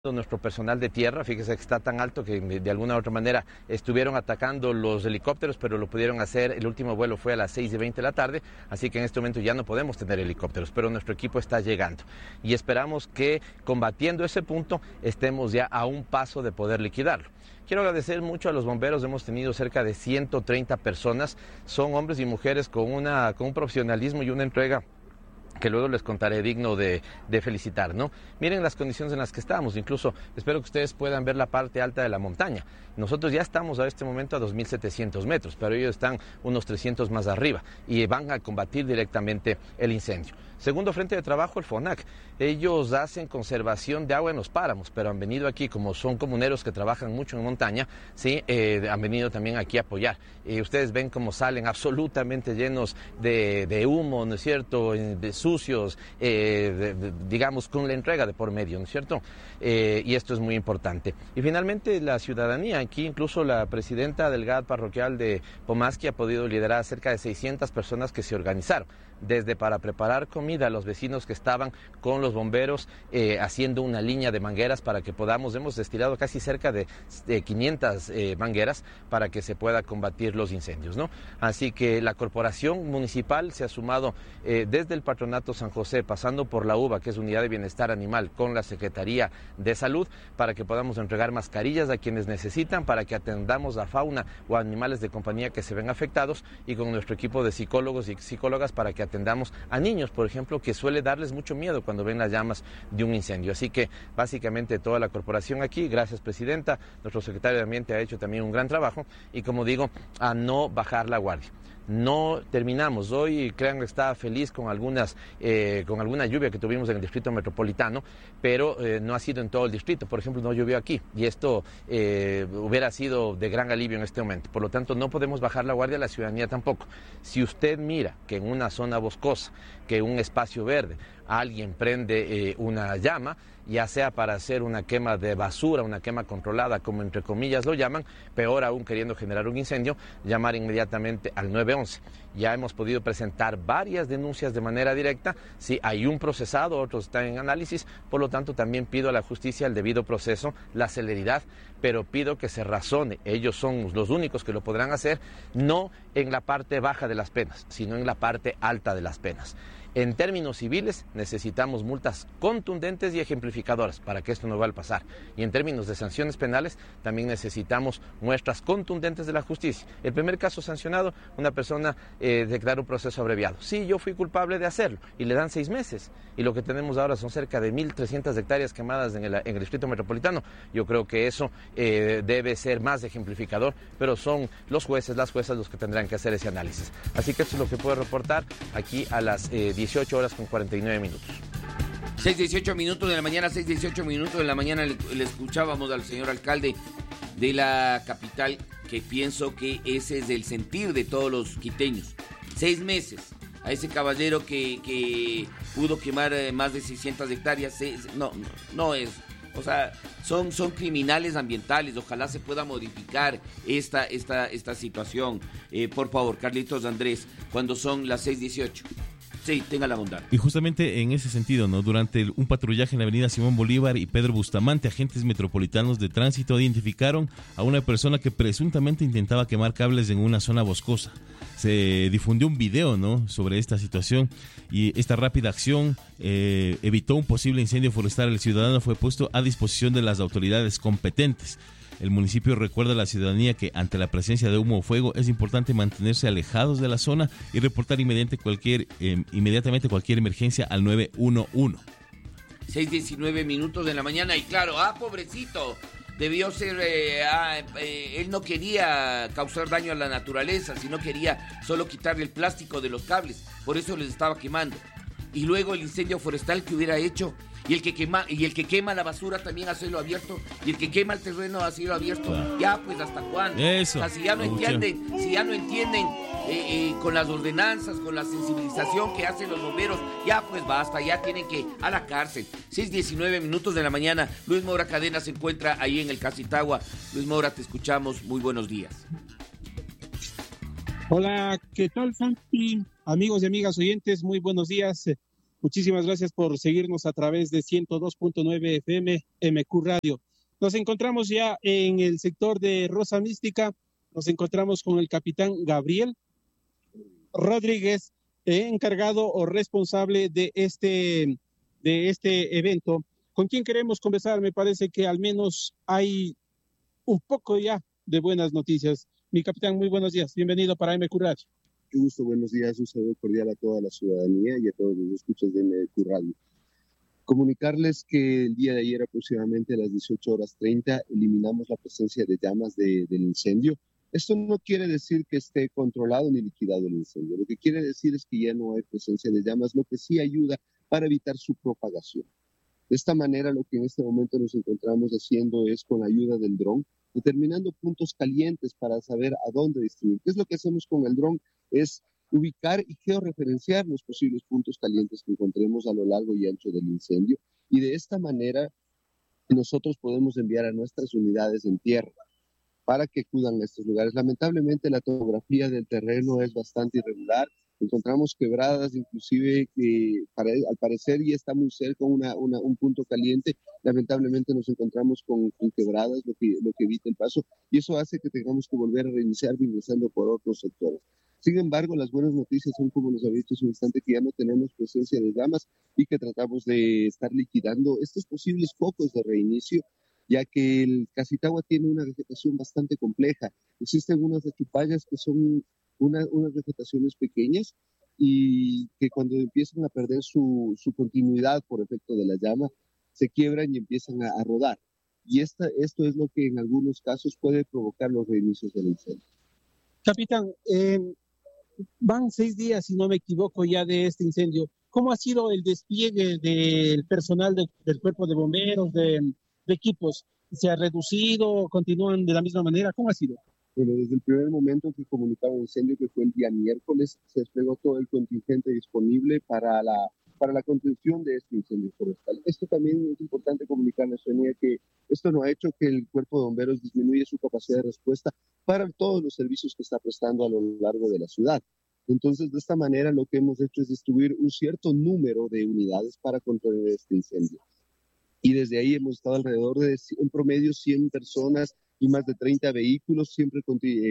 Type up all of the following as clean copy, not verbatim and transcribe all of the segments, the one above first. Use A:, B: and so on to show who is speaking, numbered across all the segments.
A: nuestro personal de tierra, fíjese que está tan alto que de alguna u otra manera estuvieron atacando los helicópteros, pero lo pudieron hacer, el último vuelo fue a las 6:20 de la tarde, así que en este momento ya no podemos tener helicópteros, pero nuestro equipo está llegando y esperamos que combatiendo ese punto estemos ya a un paso de poder liquidarlo. Quiero agradecer mucho a los bomberos, hemos tenido cerca de 130 personas, son hombres y mujeres con un profesionalismo y una entrega que luego les contaré digno de felicitar, ¿no? Miren las condiciones en las que estamos, incluso espero que ustedes puedan ver la parte alta de la montaña. Nosotros ya estamos a este momento a 2.700 metros, pero ellos están unos 300 más arriba y van a combatir directamente el incendio. Segundo frente de trabajo, el FONAC. Ellos hacen conservación de agua en los páramos, pero han venido aquí, como son comuneros que trabajan mucho en montaña, ¿sí? Han venido también aquí a apoyar. Ustedes ven cómo salen absolutamente llenos de humo, ¿no es cierto?, de sucios, digamos, con la entrega de por medio, ¿no es cierto? Y esto es muy importante. Y finalmente la ciudadanía, aquí incluso la presidenta del GAD parroquial de Pomasqui ha podido liderar a cerca de 600 personas que se organizaron, desde para preparar comida a los vecinos que estaban con los bomberos haciendo una línea de mangueras para que podamos, hemos destilado casi cerca de 500 mangueras para que se pueda combatir los incendios, ¿no? Así que la corporación municipal se ha sumado desde el Patronato San José, pasando por la UBA, que es Unidad de Bienestar Animal, con la Secretaría de Salud, para que podamos entregar mascarillas a quienes necesitan, para que atendamos a fauna o animales de compañía que se ven afectados, y con nuestro equipo de psicólogos y psicólogas para que atendamos a niños, por ejemplo, que suele darles mucho miedo cuando ven las llamas de un incendio. Así que básicamente toda la corporación aquí, gracias presidenta, nuestro secretario de Ambiente ha hecho también un gran trabajo y, como digo, a no bajar la guardia. No terminamos. Hoy, créanme, estaba feliz con alguna lluvia que tuvimos en el distrito metropolitano, pero no ha sido en todo el distrito. Por ejemplo, no llovió aquí y esto hubiera sido de gran alivio en este momento. Por lo tanto, no podemos bajar la guardia, la ciudadanía tampoco. Si usted mira que en una zona boscosa, que en un espacio verde, alguien prende una llama, ya sea para hacer una quema de basura, una quema controlada, como entre comillas lo llaman, peor aún queriendo generar un incendio, llamar inmediatamente al 911. Ya hemos podido presentar varias denuncias de manera directa, sí, hay un procesado, otros están en análisis, por lo tanto también pido a la justicia el debido proceso, la celeridad, pero pido que se razone, ellos son los únicos que lo podrán hacer, no en la parte baja de las penas, sino en la parte alta de las penas. En términos civiles necesitamos multas contundentes y ejemplificadoras para que esto no vuelva a pasar. Y en términos de sanciones penales también necesitamos muestras contundentes de la justicia. El primer caso sancionado, una persona declaró un proceso abreviado. Sí, yo fui culpable de hacerlo y le dan 6 meses. Y lo que tenemos ahora son cerca de 1.300 hectáreas quemadas en el distrito metropolitano. Yo creo que eso debe ser más ejemplificador, pero son los jueces, las juezas los que tendrán que hacer ese análisis. Así que esto es lo que puedo reportar aquí a las 18 horas con 49 minutos.
B: 6:18 minutos de la mañana, 6:18 minutos de la mañana le escuchábamos al señor alcalde de la capital, que pienso que ese es el sentir de todos los quiteños. 6 meses a ese caballero que pudo quemar más de 600 hectáreas. No es... O sea, son criminales ambientales. Ojalá se pueda modificar esta situación. Por favor, Carlitos Andrés, cuando son las 6:18. Sí, tenga la bondad.
C: Y justamente en ese sentido, ¿no? Durante un patrullaje en la avenida Simón Bolívar y Pedro Bustamante, agentes metropolitanos de tránsito identificaron a una persona que presuntamente intentaba quemar cables en una zona boscosa. Se difundió un video, ¿no?, sobre esta situación, y esta rápida acción evitó un posible incendio forestal. El ciudadano fue puesto a disposición de las autoridades competentes. El municipio recuerda a la ciudadanía que ante la presencia de humo o fuego es importante mantenerse alejados de la zona y reportar inmediatamente cualquier emergencia al 911.
B: 6:19 minutos de la mañana y claro, pobrecito, debió ser, él no quería causar daño a la naturaleza, sino quería solo quitarle el plástico de los cables, por eso les estaba quemando. Y luego el incendio forestal que hubiera hecho, y el que quema la basura también a cielo abierto, y el que quema el terreno a cielo abierto. Ya, pues, ¿hasta cuándo?
C: Eso.
B: O sea, si ya no entienden con las ordenanzas, con la sensibilización que hacen los bomberos, ya pues basta, ya tienen que a la cárcel. 6:19 minutos de la mañana. Luis Mora Cadena se encuentra ahí en el Casitagua. Luis Mora, te escuchamos. Muy buenos días.
D: Hola, ¿qué tal, Santi? Amigos y amigas oyentes, muy buenos días. Muchísimas gracias por seguirnos a través de 102.9 FM MQ Radio. Nos encontramos ya en el sector de Rosa Mística. Nos encontramos con el capitán Gabriel Rodríguez, encargado o responsable de este evento. ¿Con quién queremos conversar? Me parece que al menos hay un poco ya de buenas noticias. Mi capitán, muy buenos días. Bienvenido para MQ Radio.
E: Qué gusto, buenos días. Un saludo cordial a toda la ciudadanía y a todos los escuchas de MQ Radio. Comunicarles que el día de ayer, aproximadamente a las 18:30, eliminamos la presencia de llamas del incendio. Esto no quiere decir que esté controlado ni liquidado el incendio. Lo que quiere decir es que ya no hay presencia de llamas, lo que sí ayuda para evitar su propagación. De esta manera, lo que en este momento nos encontramos haciendo es, con la ayuda del dron, determinando puntos calientes para saber a dónde distribuir. ¿Qué es lo que hacemos con el dron? Es ubicar y georreferenciar los posibles puntos calientes que encontremos a lo largo y ancho del incendio. Y de esta manera, nosotros podemos enviar a nuestras unidades en tierra para que acudan a estos lugares. Lamentablemente, la topografía del terreno es bastante irregular. Encontramos quebradas, inclusive que al parecer ya está muy cerca un punto caliente. Lamentablemente nos encontramos con quebradas, lo que evita el paso, y eso hace que tengamos que volver a reiniciar ingresando por otros sectores. Sin embargo, las buenas noticias son, como nos había dicho hace un instante, que ya no tenemos presencia de llamas y que tratamos de estar liquidando estos posibles focos de reinicio, ya que el Casitagua tiene una vegetación bastante compleja. Existen unas achupallas que son unas vegetaciones pequeñas y que cuando empiezan a perder su continuidad por efecto de la llama, se quiebran y empiezan a rodar. Y esto es lo que en algunos casos puede provocar los reinicios del incendio.
D: Capitán, van 6 días, si no me equivoco, ya de este incendio. ¿Cómo ha sido el despliegue del personal del cuerpo de bomberos, de equipos? ¿Se ha reducido? ¿Continúan de la misma manera? ¿Cómo ha sido?
E: Bueno, desde el primer momento que comunicaron el incendio, que fue el día miércoles, se desplegó todo el contingente disponible para la contención de este incendio forestal. Esto también es importante comunicarles, Sonia, que esto no ha hecho que el cuerpo de bomberos disminuya su capacidad de respuesta para todos los servicios que está prestando a lo largo de la ciudad. Entonces, de esta manera, lo que hemos hecho es distribuir un cierto número de unidades para controlar este incendio. Y desde ahí hemos estado alrededor de, en promedio, 100 personas y más de 30 vehículos, siempre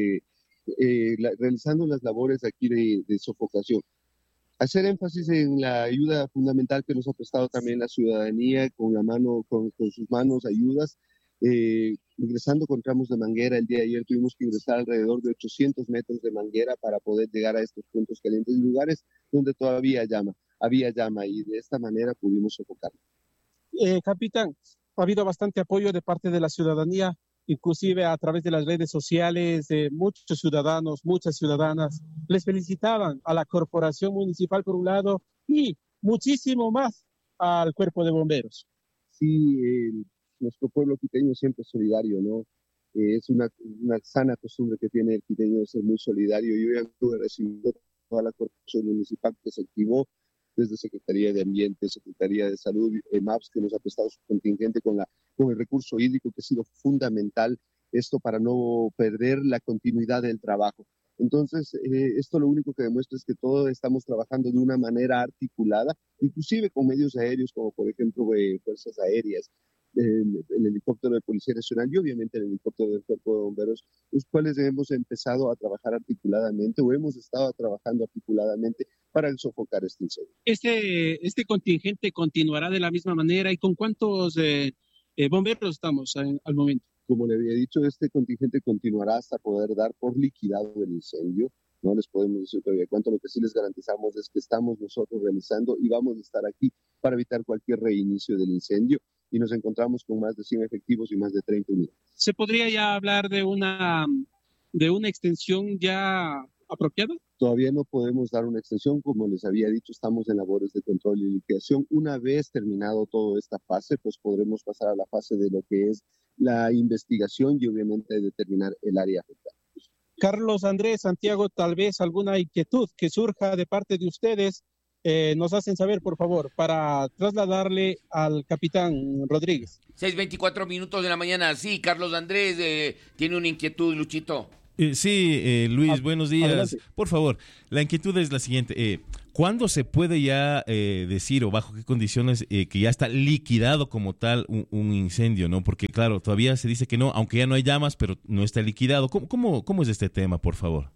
E: realizando las labores aquí de sofocación. Hacer énfasis en la ayuda fundamental que nos ha prestado también la ciudadanía con sus manos ayudas, ingresando con tramos de manguera. El día de ayer tuvimos que ingresar alrededor de 800 metros de manguera para poder llegar a estos puntos calientes y lugares donde todavía había llama, y de esta manera pudimos sofocarlo.
D: Capitán, ha habido bastante apoyo de parte de la ciudadanía, inclusive a través de las redes sociales, muchos ciudadanos, muchas ciudadanas les felicitaban a la corporación municipal por un lado y muchísimo más al cuerpo de bomberos.
E: Sí, nuestro pueblo quiteño siempre es solidario, ¿no? Es una sana costumbre que tiene el quiteño de ser muy solidario. Yo ya estuve recibiendo toda la corporación municipal que se activó, desde Secretaría de Ambiente, Secretaría de Salud, MAPS, que nos ha prestado su contingente con el recurso hídrico, que ha sido fundamental esto para no perder la continuidad del trabajo. Entonces, esto lo único que demuestra es que todos estamos trabajando de una manera articulada, inclusive con medios aéreos, como por ejemplo fuerzas aéreas, el helicóptero de Policía Nacional y obviamente el helicóptero del Cuerpo de Bomberos, los cuales hemos empezado a trabajar articuladamente o hemos estado trabajando articuladamente para sofocar este incendio.
D: ¿Este contingente continuará de la misma manera y con cuántos bomberos estamos al momento?
E: Como le había dicho, este contingente continuará hasta poder dar por liquidado el incendio. No les podemos decir todavía cuánto, lo que sí les garantizamos es que estamos nosotros realizando y vamos a estar aquí para evitar cualquier reinicio del incendio, y nos encontramos con más de 100 efectivos y más de 30 unidades.
D: ¿Se podría ya hablar de una extensión ya apropiada?
E: Todavía no podemos dar una extensión, como les había dicho, estamos en labores de control y liquidación. Una vez terminado toda esta fase, pues podremos pasar a la fase de lo que es la investigación y obviamente determinar el área afectada.
D: Carlos Andrés, Santiago, tal vez alguna inquietud que surja de parte de ustedes, nos hacen saber, por favor, para trasladarle al capitán Rodríguez.
B: 6:24 de la mañana. Sí, Carlos Andrés tiene una inquietud, Luchito.
C: Sí, Luis, buenos días.
D: Adelante.
C: Por favor, la inquietud es la siguiente. ¿Cuándo se puede ya decir o bajo qué condiciones que ya está liquidado como tal un incendio, ¿no? Porque claro, todavía se dice que no, aunque ya no hay llamas, pero no está liquidado. ¿Cómo es este tema, por favor?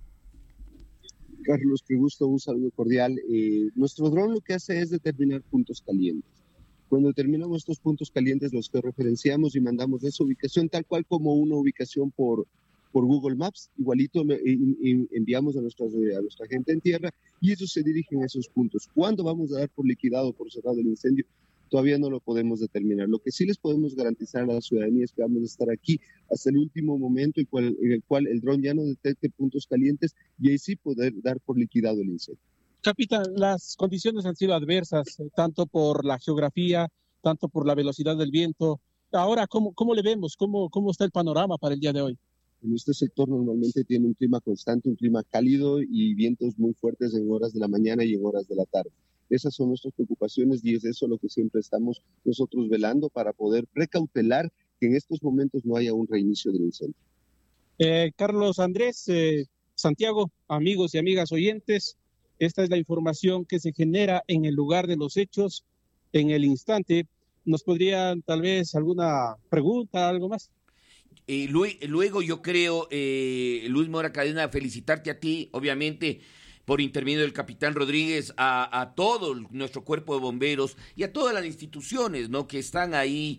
E: Carlos, qué gusto, un saludo cordial. Nuestro dron lo que hace es determinar puntos calientes. Cuando determinamos estos puntos calientes, los que referenciamos y mandamos de esa ubicación, tal cual como una ubicación por Google Maps, igualito enviamos a nuestra gente en tierra y ellos se dirigen a esos puntos. ¿Cuándo vamos a dar por liquidado, por cerrado el incendio? Todavía no lo podemos determinar. Lo que sí les podemos garantizar a la ciudadanía es que vamos a estar aquí hasta el último momento en el cual el dron ya no detecte puntos calientes y ahí sí poder dar por liquidado el incendio.
D: Capitán, las condiciones han sido adversas, tanto por la geografía, tanto por la velocidad del viento. Ahora, ¿cómo le vemos? ¿Cómo está el panorama para el día de hoy?
E: En este sector normalmente tiene un clima constante, un clima cálido y vientos muy fuertes en horas de la mañana y en horas de la tarde. Esas son nuestras preocupaciones y es eso lo que siempre estamos nosotros velando para poder precautelar que en estos momentos no haya un reinicio del incendio.
D: Carlos Andrés, Santiago, amigos y amigas oyentes, esta es la información que se genera en el lugar de los hechos, en el instante. ¿Nos podrían tal vez alguna pregunta, algo más?
B: Luego yo creo, Luis Mora Cadena, felicitarte a ti, obviamente, por intermedio del capitán Rodríguez, a todo nuestro cuerpo de bomberos y a todas las instituciones, ¿no?, que están ahí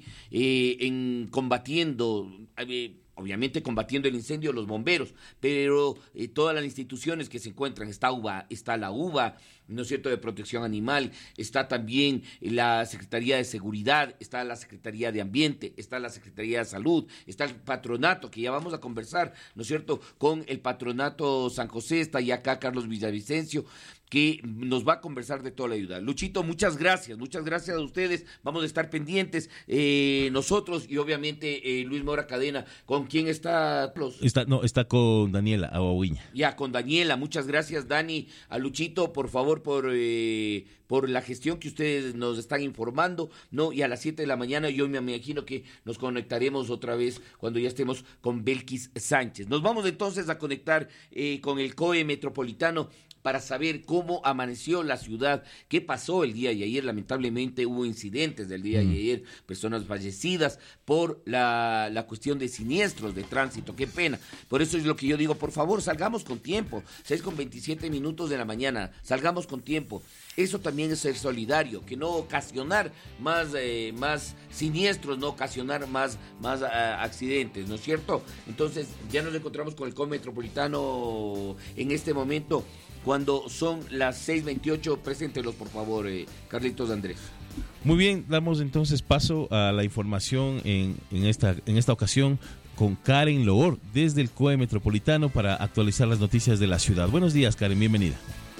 B: combatiendo, obviamente combatiendo el incendio, los bomberos, pero todas las instituciones que se encuentran, está la UBA, ¿no es cierto?, de Protección Animal, está también la Secretaría de Seguridad, está la Secretaría de Ambiente, está la Secretaría de Salud, está el patronato, que ya vamos a conversar, ¿no es cierto?, con el patronato San José, está ya acá Carlos Villavicencio, que nos va a conversar de toda la ayuda. Luchito, muchas gracias a ustedes, vamos a estar pendientes, nosotros y obviamente Luis Mora Cadena. ¿Con quién está?
C: Está con Daniela Aguiña.
B: Ya, con Daniela, muchas gracias, Dani. A Luchito, por favor, por la gestión que ustedes nos están informando, ¿no? Y a las 7 de la mañana yo me imagino que nos conectaremos otra vez cuando ya estemos con Belkis Sánchez. Nos vamos entonces a conectar con el COE Metropolitano para saber cómo amaneció la ciudad, qué pasó el día de ayer. Lamentablemente hubo incidentes del día de ayer, personas fallecidas por la cuestión de siniestros de tránsito, qué pena. Por eso es lo que yo digo, por favor, salgamos con tiempo, 6:27 de la mañana, salgamos con tiempo. Eso también es ser solidario, que no ocasionar más siniestros, no ocasionar más accidentes, ¿no es cierto? Entonces, ya nos encontramos con el COE Metropolitano en este momento, cuando son las 6:28, preséntelos por favor, Carlitos Andrés.
C: Muy bien, damos entonces paso a la información en esta ocasión con Karen Logor desde el COE Metropolitano para actualizar las noticias de la ciudad. Buenos días, Karen, bienvenida.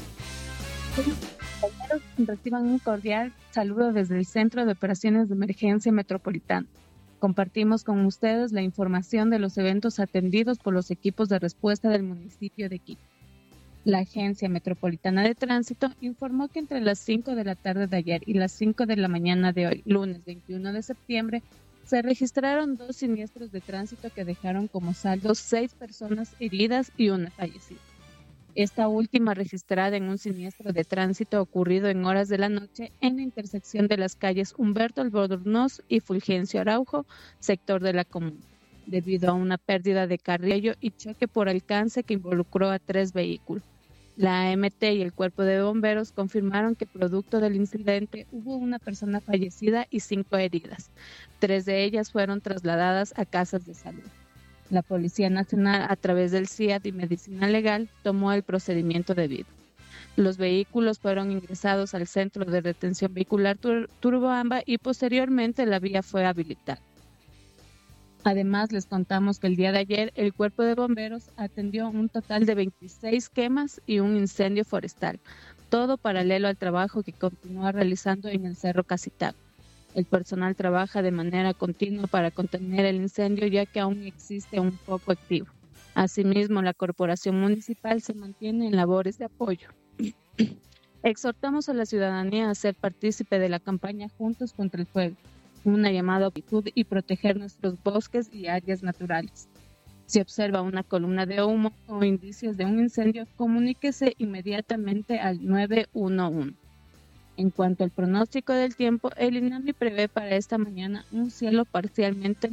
F: Reciban un cordial saludo desde el Centro de Operaciones de Emergencia Metropolitano. Compartimos con ustedes la información de los eventos atendidos por los equipos de respuesta del municipio de Quito. La Agencia Metropolitana de Tránsito informó que entre las 5 de la tarde de ayer y las 5 de la mañana de hoy, lunes 21 de septiembre, se registraron 2 siniestros de tránsito que dejaron como saldo 6 personas heridas y una fallecida. Esta última registrada en un siniestro de tránsito ocurrido en horas de la noche en la intersección de las calles Humberto Albornoz y Fulgencio Araujo, sector de la comuna, debido a una pérdida de carril y choque por alcance que involucró a 3 vehículos. La AMT y el Cuerpo de Bomberos confirmaron que producto del incidente hubo una persona fallecida y 5 heridas. 3 de ellas fueron trasladadas a casas de salud. La Policía Nacional, a través del CIAD y Medicina Legal, tomó el procedimiento debido. Los vehículos fueron ingresados al Centro de Retención Vehicular Turboamba y posteriormente la vía fue habilitada. Además, les contamos que el día de ayer el Cuerpo de Bomberos atendió un total de 26 quemas y un incendio forestal, todo paralelo al trabajo que continúa realizando en el Cerro Casitago. El personal trabaja de manera continua para contener el incendio, ya que aún existe un foco activo. Asimismo, la Corporación Municipal se mantiene en labores de apoyo. Exhortamos a la ciudadanía a ser partícipe de la campaña Juntos contra el Fuego, una llamada a actitud y proteger nuestros bosques y áreas naturales. Si observa una columna de humo o indicios de un incendio, comuníquese inmediatamente al 911. En cuanto al pronóstico del tiempo, el INAMI prevé para esta mañana un cielo parcialmente